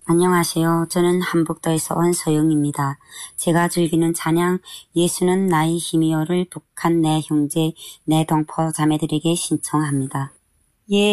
안녕하세요. 저는 한북도에서 온 소영입니다. 제가 즐기는 찬양 예수는 나의 힘이요를 북한 내 형제, 내 동포 자매들에게 신청합니다.